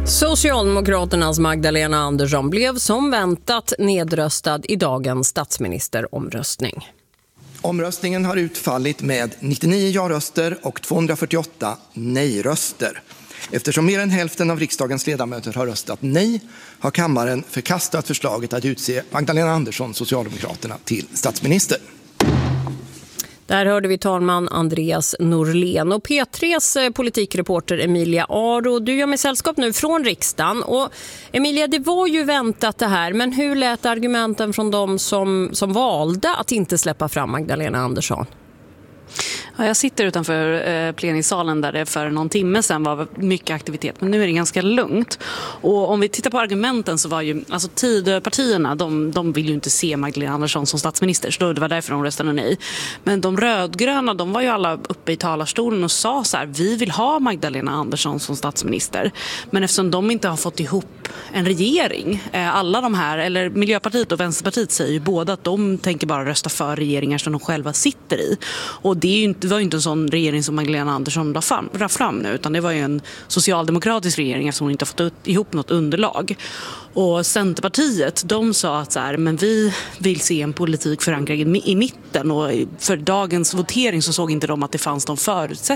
Socialdemokraternas Magdalena Andersson blev som väntat nedröstad i dagens statsministeromröstning. Omröstningen har utfallit med 99 ja-röster och 248 nej-röster. Eftersom mer än hälften av riksdagens ledamöter har röstat nej har kammaren förkastat förslaget att utse Magdalena Andersson, Socialdemokraterna, till statsminister. Där hörde vi talman Andreas Norlén och P3s politikreporter Emilia Aro. Du gör med sällskap nu från riksdagen. Och Emilia, det var ju väntat det här, men hur lät argumenten från de som valde att inte släppa fram Magdalena Andersson? Ja, jag sitter utanför plenisalen där det för någon timme sedan var mycket aktivitet, men nu är det ganska lugnt. Och om vi tittar på argumenten så var ju, alltså Tidöpartierna, de vill ju inte se Magdalena Andersson som statsminister, så det var därför de röstade nej. Men de rödgröna, de var ju alla uppe i talarstolen och sa så här: vi vill ha Magdalena Andersson som statsminister. Men eftersom de inte har fått ihop en regering, alla de här, eller Miljöpartiet och Vänsterpartiet säger ju båda att de tänker bara rösta för regeringar som de själva sitter i. Och det är ju inte, det var ju inte en sån regering som Magdalena Andersson la fram nu, utan det var ju en socialdemokratisk regering eftersom hon inte har fått ihop något underlag. Och Centerpartiet, de sa att så här, men vi vill se en politik förankrad i mitten, och för dagens votering så såg inte de att det fanns någon förutsättning